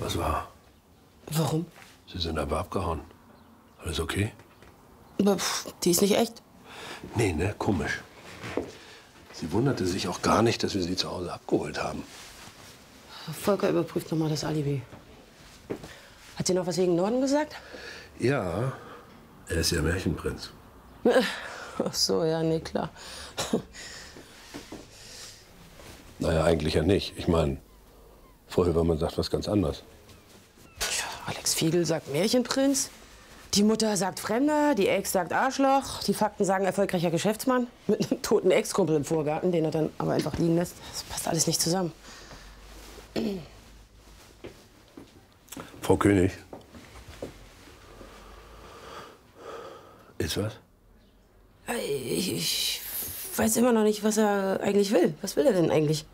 Was war? Warum? Sie sind aber abgehauen. Alles okay? Aber, die ist nicht echt. Nee, ne? Komisch. Sie wunderte sich auch gar nicht, dass wir sie zu Hause abgeholt haben. Volker überprüft noch mal das Alibi. Hat sie noch was wegen Norden gesagt? Ja, er ist ja Märchenprinz. Ach so, ja, nee, klar. Naja, eigentlich ja nicht. Ich meine, vorher war man sagt was ganz anderes. Tja, Alex Fiegel sagt Märchenprinz. Die Mutter sagt Fremder, die Ex sagt Arschloch, die Fakten sagen erfolgreicher Geschäftsmann mit einem toten Ex-Kumpel im Vorgarten, den er dann aber einfach liegen lässt. Das passt alles nicht zusammen. Frau König. Ist was? Ich weiß immer noch nicht, was er eigentlich will. Was will er denn eigentlich?